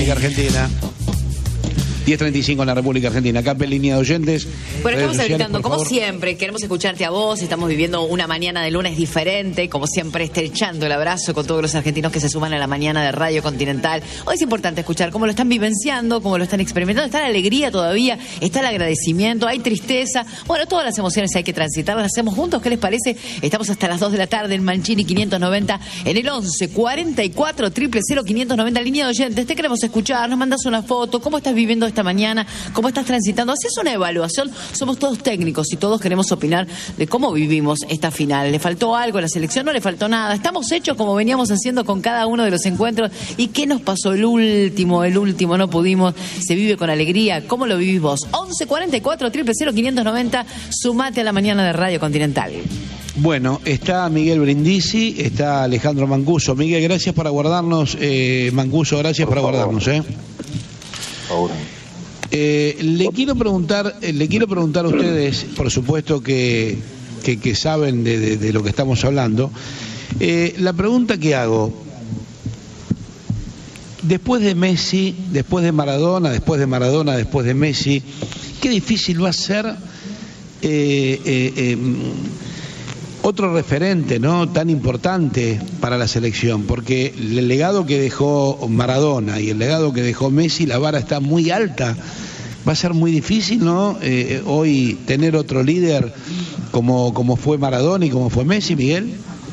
República Argentina. 10:35 en la República Argentina. Acá en línea de oyentes. Bueno, estamos sociales, habilitando, como siempre, queremos escucharte a vos, estamos viviendo una mañana de lunes diferente, como siempre, estrechando el abrazo con todos los argentinos que se suman a la mañana de Radio Continental. Hoy es importante escuchar cómo lo están vivenciando, cómo lo están experimentando. Está la alegría todavía, está el agradecimiento, hay tristeza. Bueno, todas las emociones hay que transitarlas, las hacemos juntos, ¿qué les parece? Estamos hasta las 2 de la tarde en Mancini 590, en el 11 44 000 590, línea de oyentes. Te queremos escuchar, nos mandas una foto, cómo estás viviendo esta mañana, cómo estás transitando. Haces una evaluación, somos todos técnicos y todos queremos opinar de cómo vivimos esta final. ¿Le faltó algo a la selección? No le faltó nada. Estamos hechos como veníamos haciendo con cada uno de los encuentros. ¿Y qué nos pasó el último? No pudimos. Se vive con alegría. ¿Cómo lo vivís vos? 11 44 000 590, sumate a la mañana de Radio Continental. Bueno, está Miguel Brindisi, está Alejandro Mancuso. Miguel, gracias por aguardarnos. Mancuso, gracias por aguardarnos. Ahora. Le quiero preguntar a ustedes, por supuesto que saben de lo que estamos hablando. La pregunta que hago, después de Messi, después de Maradona, después de Messi, qué difícil va a ser otro referente, ¿no?, tan importante para la selección, porque el legado que dejó Maradona y el legado que dejó Messi, la vara está muy alta. Va a ser muy difícil, ¿no?, hoy tener otro líder como fue Maradona y como fue Messi, Miguel.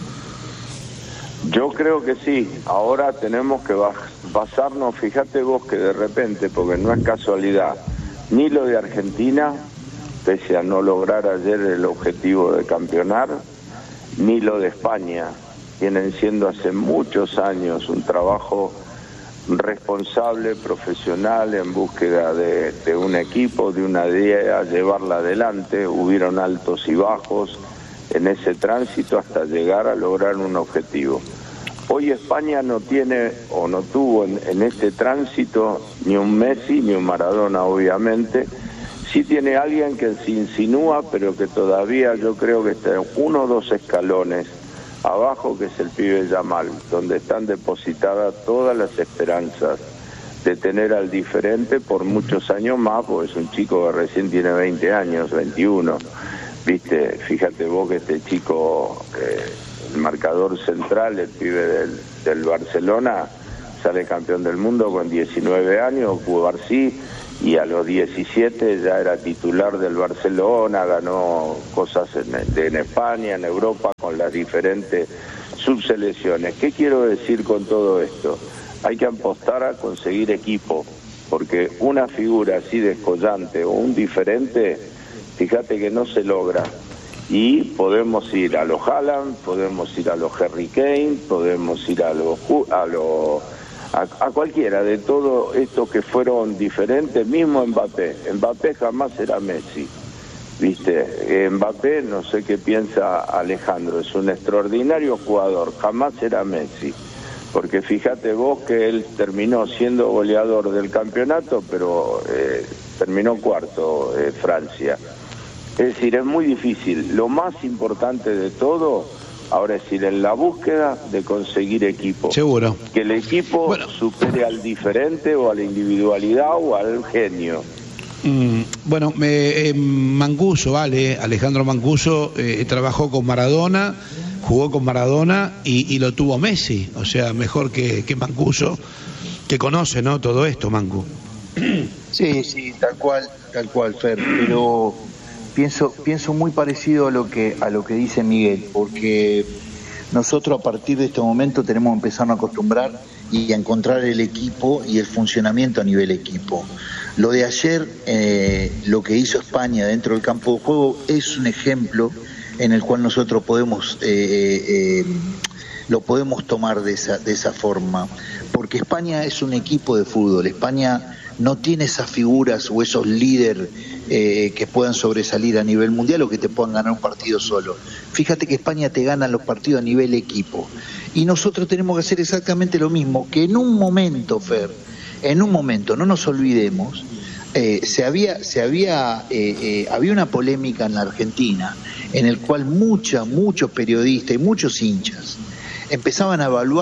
Yo creo que sí. Ahora tenemos que basarnos, fíjate vos que de repente, porque no es casualidad, ni lo de Argentina, pese a no lograr ayer el objetivo de campeonar, ni lo de España, vienen siendo hace muchos años un trabajo responsable, profesional, en búsqueda de un equipo, de una idea, llevarla adelante. Hubieron altos y bajos en ese tránsito hasta llegar a lograr un objetivo. Hoy España no tiene o no tuvo en este tránsito ni un Messi ni un Maradona, obviamente. Sí tiene alguien que se insinúa, pero que todavía yo creo que está 1 o 2 escalones abajo, que es el pibe Yamal, donde están depositadas todas las esperanzas de tener al diferente por muchos años más, porque es un chico que recién tiene 20 años, 21. Viste, fíjate vos que este chico, el marcador central, el pibe del Barcelona, sale campeón del mundo con 19 años, Cubarsí, y a los 17 ya era titular del Barcelona, ganó cosas en España, en Europa, con las diferentes subselecciones. ¿Qué quiero decir con todo esto? Hay que apostar a conseguir equipo, porque una figura así descollante o un diferente, fíjate que no se logra. Y podemos ir a los Haaland, podemos ir a los Harry Kane, podemos ir a cualquiera de todo estos que fueron diferentes, mismo Mbappé. Mbappé jamás será Messi, ¿viste? Mbappé, no sé qué piensa Alejandro, es un extraordinario jugador, jamás será Messi, porque fíjate vos que él terminó siendo goleador del campeonato, pero terminó cuarto Francia. Es decir, es muy difícil. Lo más importante de todo ahora es ir en la búsqueda de conseguir equipo. Seguro. Que el equipo supere al diferente o a la individualidad o al genio. Bueno, Mancuso, Alejandro Mancuso trabajó con Maradona, jugó con Maradona y lo tuvo Messi. O sea, mejor que Mancuso, que conoce, ¿no?, todo esto, Mancu. Sí, tal cual, Fer, pero pienso muy parecido a lo que dice Miguel, porque nosotros a partir de este momento tenemos que empezar a acostumbrar y a encontrar el equipo y el funcionamiento a nivel equipo. Lo de ayer, lo que hizo España dentro del campo de juego es un ejemplo en el cual nosotros lo podemos tomar de esa forma, porque España es un equipo de fútbol. España no tiene esas figuras o esos líderes que puedan sobresalir a nivel mundial o que te puedan ganar un partido solo. Fíjate que España te gana los partidos a nivel equipo, y nosotros tenemos que hacer exactamente lo mismo, que en un momento, Fer, no nos olvidemos, había una polémica en la Argentina en el cual muchos periodistas y muchos hinchas empezaban a evaluar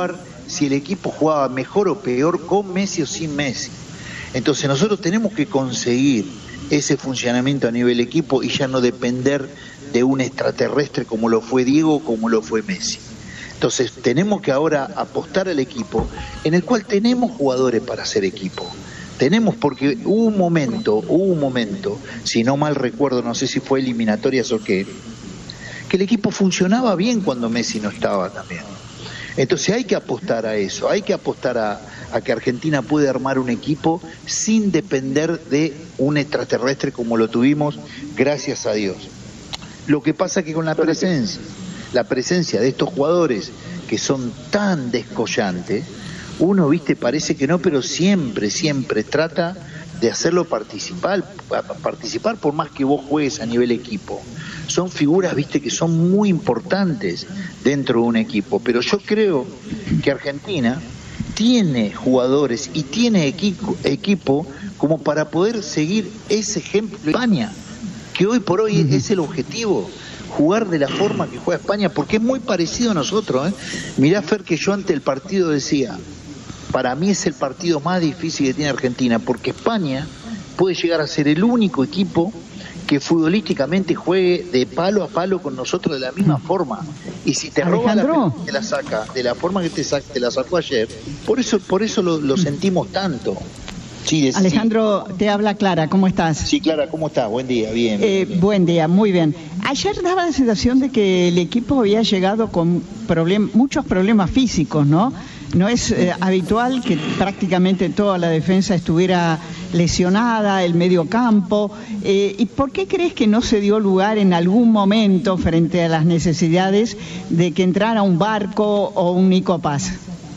si el equipo jugaba mejor o peor con Messi o sin Messi. Entonces nosotros tenemos que conseguir ese funcionamiento a nivel equipo y ya no depender de un extraterrestre como lo fue Diego o como lo fue Messi. Entonces tenemos que ahora apostar al equipo en el cual tenemos jugadores para hacer equipo. Tenemos, porque hubo un momento, si no mal recuerdo, no sé si fue eliminatorias o qué, que el equipo funcionaba bien cuando Messi no estaba también. Entonces hay que apostar a eso, hay que apostar a que Argentina puede armar un equipo sin depender de un extraterrestre como lo tuvimos, gracias a Dios. Lo que pasa que con la presencia de estos jugadores que son tan descollantes, uno, parece que no, pero siempre trata de hacerlo participar por más que vos juegues a nivel equipo. Son figuras, que son muy importantes dentro de un equipo, pero yo creo que Argentina tiene jugadores y tiene equipo como para poder seguir ese ejemplo de España, que hoy por hoy es el objetivo, jugar de la forma que juega España, porque es muy parecido a nosotros. Mirá, Fer, que yo ante el partido decía, para mí es el partido más difícil que tiene Argentina, porque España puede llegar a ser el único equipo que futbolísticamente juegue de palo a palo con nosotros de la misma forma. Y si te roba la pelota, te la saca de la forma que te la sacó ayer. Por eso lo sentimos tanto. Sí, Alejandro, te habla Clara, ¿cómo estás? Sí, Clara, ¿cómo estás? Buen día, bien. Buen día, muy bien. Ayer daba la sensación de que el equipo había llegado con muchos problemas físicos, ¿no? No es habitual que prácticamente toda la defensa estuviera lesionada, el medio campo. ¿Y por qué crees que no se dio lugar en algún momento frente a las necesidades de que entrara un Barco o un Nico Paz?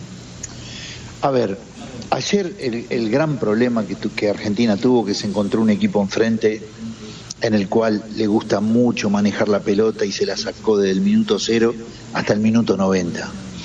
A ver, ayer el gran problema que Argentina tuvo, que se encontró un equipo enfrente en el cual le gusta mucho manejar la pelota y se la sacó desde el minuto 0 hasta el minuto 90.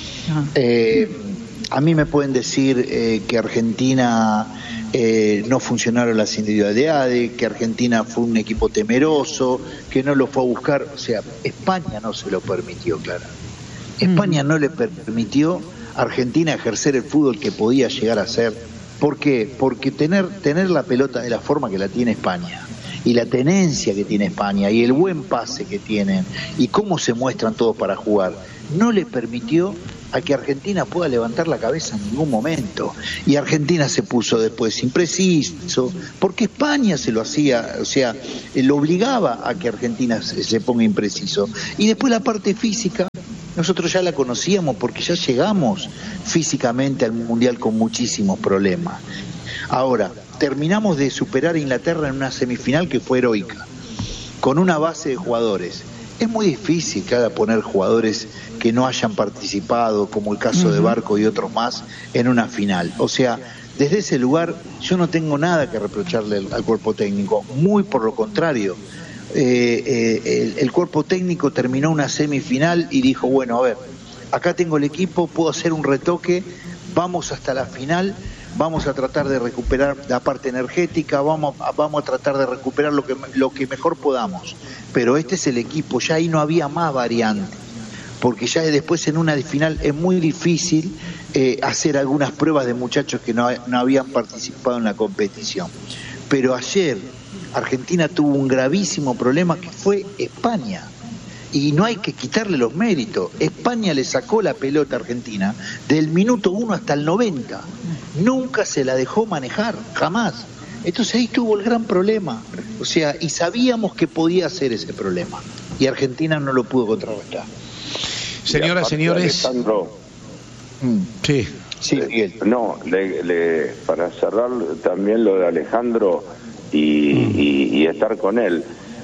A mí me pueden decir que Argentina no funcionaron las individualidades, que Argentina fue un equipo temeroso, que no lo fue a buscar. O sea, España no se lo permitió, Clara. España no le permitió a Argentina ejercer el fútbol que podía llegar a ser. ¿Por qué? Porque tener la pelota de la forma que la tiene España, y la tenencia que tiene España, y el buen pase que tienen, y cómo se muestran todos para jugar, no le permitió a que Argentina pueda levantar la cabeza en ningún momento. Y Argentina se puso después impreciso, porque España se lo hacía, o sea, lo obligaba a que Argentina se ponga impreciso. Y después la parte física, nosotros ya la conocíamos, porque ya llegamos físicamente al Mundial con muchísimos problemas. Ahora, terminamos de superar a Inglaterra en una semifinal que fue heroica, con una base de jugadores. Es muy difícil, claro, poner jugadores que no hayan participado, como el caso de Barco y otros más, en una final. O sea, desde ese lugar yo no tengo nada que reprocharle al cuerpo técnico, muy por lo contrario. El cuerpo técnico terminó una semifinal y dijo, bueno, a ver, acá tengo el equipo, puedo hacer un retoque, vamos hasta la final, vamos a tratar de recuperar la parte energética, vamos a tratar de recuperar lo que mejor podamos. Pero este es el equipo, ya ahí no había más variante, porque ya después en una final es muy difícil hacer algunas pruebas de muchachos que no habían participado en la competición. Pero ayer Argentina tuvo un gravísimo problema que fue España. Y no hay que quitarle los méritos. España le sacó la pelota a Argentina del minuto 1 hasta el 90. Nunca se la dejó manejar, jamás. Entonces ahí tuvo el gran problema. O sea, y sabíamos que podía ser ese problema. Y Argentina no lo pudo contrarrestar. Señoras, señores. Alejandro. Sí. Sí, Miguel. No, para cerrar también lo de Alejandro y estar con él.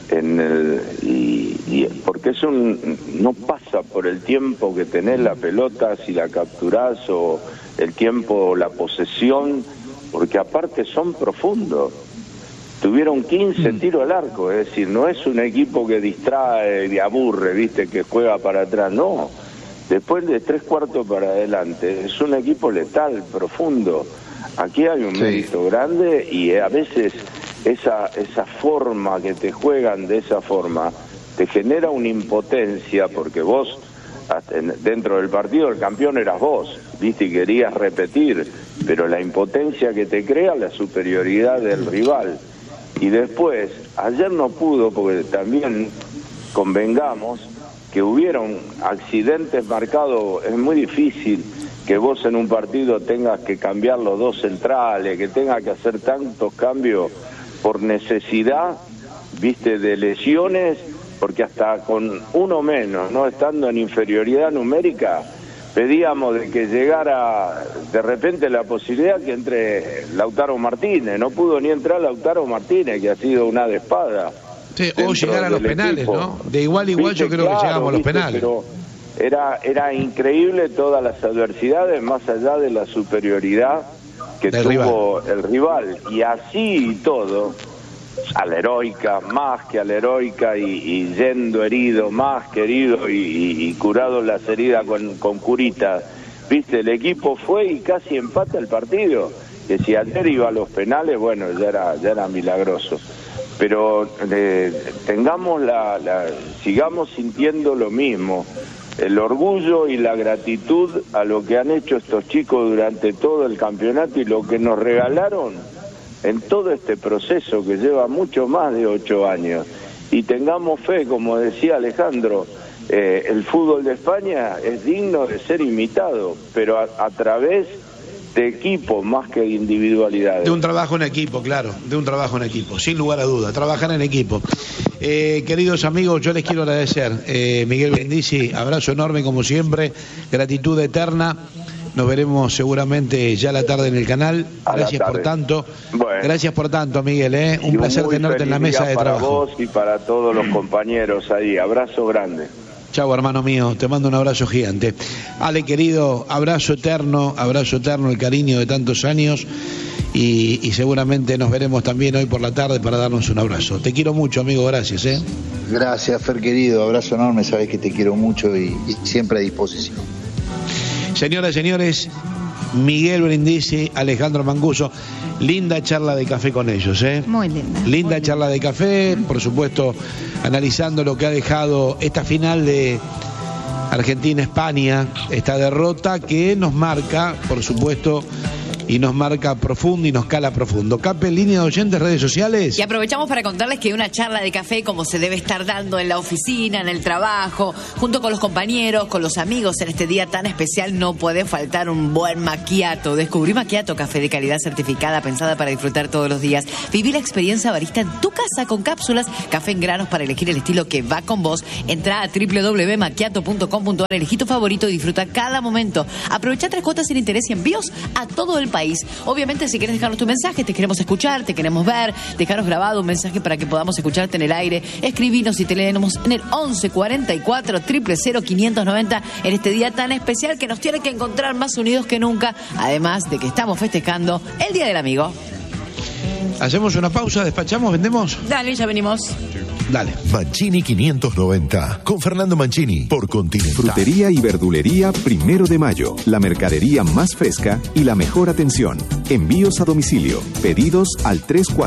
Porque no pasa por el tiempo que tenés la pelota, si la capturás, o el tiempo, la posesión, porque aparte son profundos. Tuvieron 15 tiros al arco, es decir, no es un equipo que distrae, que aburre, viste, que juega para atrás, no. Después de 3/4 para adelante, es un equipo letal, profundo. Aquí hay un mérito grande, y a veces esa forma que te juegan de esa forma te genera una impotencia, porque vos dentro del partido el campeón eras vos, viste, y querías repetir, pero la impotencia que te crea la superioridad del rival. Y después, ayer no pudo, porque también convengamos que hubieron accidentes marcados. Es muy difícil que vos en un partido tengas que cambiar los dos centrales, que tengas que hacer tantos cambios por necesidad, viste, de lesiones, porque hasta con uno menos, no estando en inferioridad numérica, pedíamos de que llegara de repente la posibilidad que entre Lautaro Martínez. No pudo ni entrar Lautaro Martínez, que ha sido una de espada. Sí, o llegar a los penales, equipo, ¿no? De igual a igual, yo creo que llegamos a los penales. Pero era increíble todas las adversidades, más allá de la superioridad que tuvo el rival. Y así y todo, a la heroica, más que a la heroica, y yendo herido, más que herido, y curado las heridas con curitas. Viste, el equipo fue y casi empata el partido. Que si ayer iba a los penales, bueno, ya era milagroso. Pero tengamos sigamos sintiendo lo mismo, el orgullo y la gratitud a lo que han hecho estos chicos durante todo el campeonato y lo que nos regalaron en todo este proceso que lleva mucho más de 8 años. Y tengamos fe, como decía Alejandro, el fútbol de España es digno de ser imitado, pero a través de equipo más que de individualidades. De un trabajo en equipo, claro, de un trabajo en equipo, sin lugar a duda, trabajar en equipo. Queridos amigos, yo les quiero agradecer. Miguel Brindisi, abrazo enorme como siempre, gratitud eterna. Nos veremos seguramente ya a la tarde en el canal. Gracias por tanto. Bueno. Gracias por tanto, Miguel. Un placer tenerte en la mesa de trabajo. Para vos y para todos los compañeros ahí. Abrazo grande. Chau, hermano mío, te mando un abrazo gigante. Ale, querido, abrazo eterno, el cariño de tantos años, y seguramente nos veremos también hoy por la tarde para darnos un abrazo. Te quiero mucho, amigo, gracias. Gracias, Fer, querido, abrazo enorme, sabes que te quiero mucho y siempre a disposición. Señoras y señores, Miguel Brindisi, Alejandro Mancuso, linda charla de café con ellos, Muy linda. Linda charla de café, por supuesto, analizando lo que ha dejado esta final de Argentina-España, esta derrota que nos marca, por supuesto, y nos marca profundo y nos cala profundo. Cape, línea de oyentes, redes sociales. Y aprovechamos para contarles que una charla de café, como se debe estar dando en la oficina, en el trabajo, junto con los compañeros, con los amigos, en este día tan especial, no puede faltar un buen macchiato. Descubrí Macchiato, café de calidad certificada, pensada para disfrutar todos los días. Viví la experiencia barista en tu casa con cápsulas, café en granos para elegir el estilo que va con vos. Entrá a www.macchiato.com.ar, elegí tu favorito y disfruta cada momento. Aprovecha 3 cuotas sin interés y envíos a todo el país. Obviamente, si quieres dejarnos tu mensaje, te queremos escuchar, te queremos ver, dejarnos grabado un mensaje para que podamos escucharte en el aire. Escribinos y te leemos en el 11 44 000 590 en este día tan especial que nos tiene que encontrar más unidos que nunca, además de que estamos festejando el Día del Amigo. Hacemos una pausa, despachamos, vendemos. Dale, ya venimos. Dale. Mancini 590, con Fernando Mancini, por Continental. Frutería y verdulería 1 de Mayo. La mercadería más fresca y la mejor atención. Envíos a domicilio. Pedidos al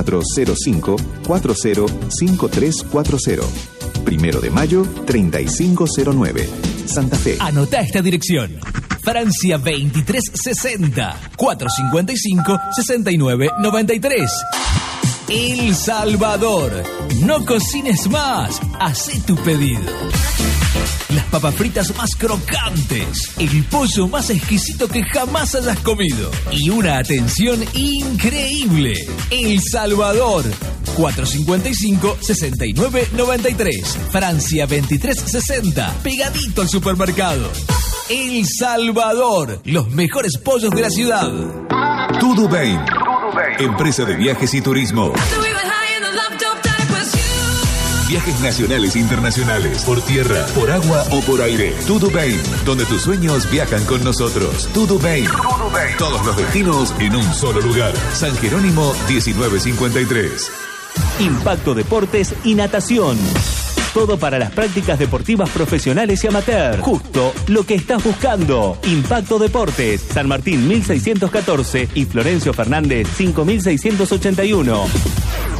3405-405340. 1 de Mayo, 3509. Santa Fe. Anota esta dirección. Francia 2360 455 6993. El Salvador. No cocines más. Hacé tu pedido. Las papas fritas más crocantes. El pollo más exquisito que jamás hayas comido. Y una atención increíble. El Salvador. 455-6993. Francia 2360. Pegadito al supermercado. El Salvador. Los mejores pollos de la ciudad. Tudubain, empresa de viajes y turismo. Viajes nacionales e internacionales, por tierra, por agua o por aire. Tudubain, donde tus sueños viajan con nosotros. Tudubain. Todos los destinos en un solo lugar. San Jerónimo 1953. Impacto Deportes y Natación. Todo para las prácticas deportivas profesionales y amateur. Justo lo que estás buscando. Impacto Deportes, San Martín 1614 y Florencio Fernández 5681.